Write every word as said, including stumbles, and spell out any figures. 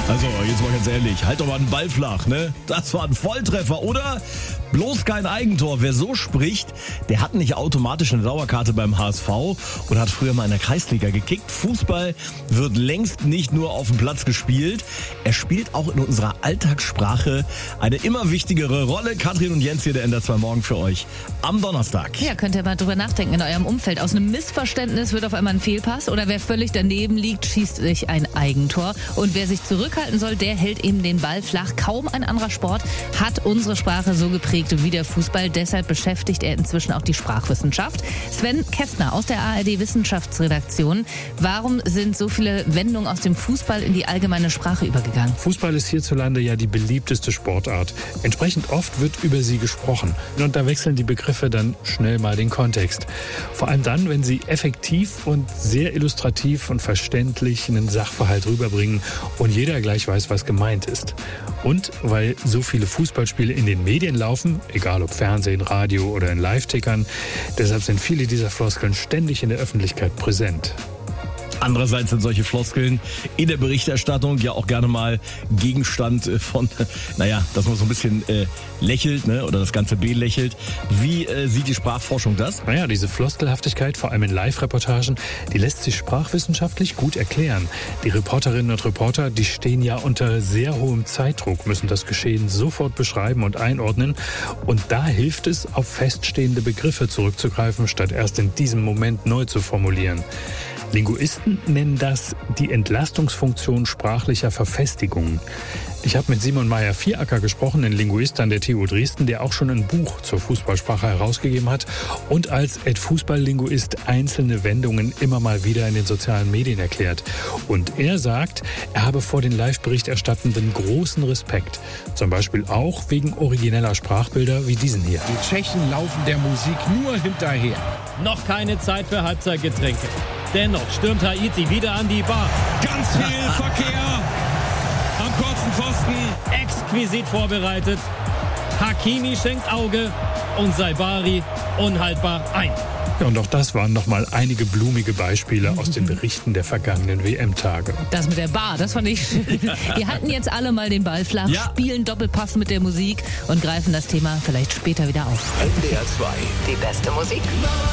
Also, jetzt mal ganz ehrlich, halt doch mal einen Ball flach, ne? Das war ein Volltreffer, oder? Bloß kein Eigentor. Wer so spricht, der hat nicht automatisch eine Dauerkarte beim H S V und hat früher mal in der Kreisliga gekickt. Fußball wird längst nicht nur auf dem Platz gespielt. Er spielt auch in unserer Alltagssprache eine immer wichtigere Rolle. Katrin und Jens hier, der N D R zwei Morgen für euch am Donnerstag. Ja, könnt ihr mal drüber nachdenken in eurem Umfeld. Aus einem Missverständnis wird auf einmal ein Fehlpass oder wer völlig daneben liegt, schießt sich ein Eigentor. Und wer sich zurückhalten soll, der hält eben den Ball flach. Kaum ein anderer Sport hat unsere Sprache so geprägt wie der Fußball. Deshalb beschäftigt er inzwischen auch die Sprachwissenschaft. Sven Kästner aus der A R D-Wissenschaftsredaktion. Warum sind so viele Wendungen aus dem Fußball in die allgemeine Sprache übergegangen? Fußball ist hierzulande ja die beliebteste Sportart. Entsprechend oft wird über sie gesprochen. Und da wechseln die Begriffe dann schnell mal den Kontext. Vor allem dann, wenn sie effektiv und sehr illustrativ und verständlich einen Sachverhalt rüberbringen und jeder gleich weiß, was gemeint ist. Und weil so viele Fußballspiele in den Medien laufen, egal ob Fernsehen, Radio oder in Live-Tickern, deshalb sind viele dieser Floskeln ständig in der Öffentlichkeit präsent. Andererseits sind solche Floskeln in der Berichterstattung ja auch gerne mal Gegenstand von, naja, dass man so ein bisschen äh, lächelt, ne, oder das Ganze belächelt. Wie äh, sieht die Sprachforschung das? Naja, diese Floskelhaftigkeit, vor allem in Live-Reportagen, die lässt sich sprachwissenschaftlich gut erklären. Die Reporterinnen und Reporter, die stehen ja unter sehr hohem Zeitdruck, müssen das Geschehen sofort beschreiben und einordnen. Und da hilft es, auf feststehende Begriffe zurückzugreifen, statt erst in diesem Moment neu zu formulieren. Linguisten nennen das die Entlastungsfunktion sprachlicher Verfestigungen. Ich habe mit Simon Meyer-Vieracker gesprochen, ein Linguist an der T U Dresden, der auch schon ein Buch zur Fußballsprache herausgegeben hat und als Fußballlinguist einzelne Wendungen immer mal wieder in den sozialen Medien erklärt. Und er sagt, er habe vor den Live-Berichterstattenden großen Respekt. Zum Beispiel auch wegen origineller Sprachbilder wie diesen hier. Die Tschechen laufen der Musik nur hinterher. Noch keine Zeit für Halbzeitgetränke. Dennoch stürmt Haiti wieder an die Bar. Ganz viel Verkehr am kurzen Pfosten. Exquisit vorbereitet. Hakimi schenkt Auge und Saibari unhaltbar ein. Ja, und auch das waren nochmal einige blumige Beispiele aus den Berichten der vergangenen W M-Tage. Das mit der Bar, das fand ich schön. Wir hatten jetzt alle mal den Ball flach, ja. Spielen Doppelpass mit der Musik und greifen das Thema vielleicht später wieder auf. N D R zwei. Die beste Musik.